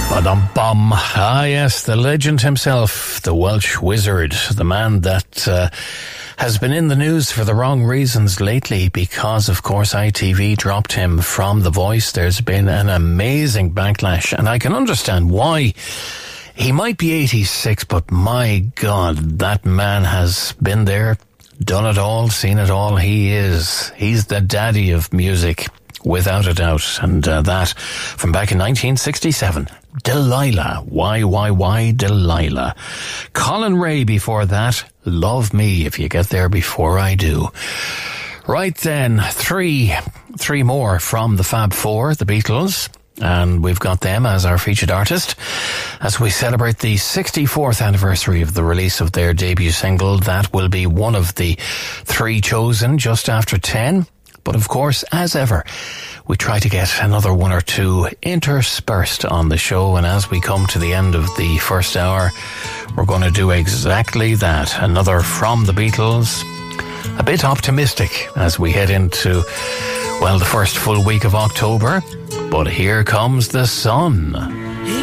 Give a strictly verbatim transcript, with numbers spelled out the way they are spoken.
Ba-dum-bum. Ah, yes, the legend himself, the Welsh wizard, the man that uh, has been in the news for the wrong reasons lately because, of course, I T V dropped him from The Voice. There's been an amazing backlash, and I can understand why. He might be eighty-six, but my God, that man has been there, done it all, seen it all. He is. He's the daddy of music, without a doubt. And uh, that from back in nineteen sixty-seven. Delilah. Why, why, why Delilah? Colin Ray before that. Love Me If You Get There Before I Do. Right then, three, three more from the Fab Four, the Beatles. And we've got them as our featured artist as we celebrate the sixty-fourth anniversary of the release of their debut single. That will be one of the three chosen just after ten. But of course, as ever, we try to get another one or two interspersed on the show. And as we come to the end of the first hour, we're going to do exactly that. Another from the Beatles. A bit optimistic as we head into, well, the first full week of October. But here comes the sun.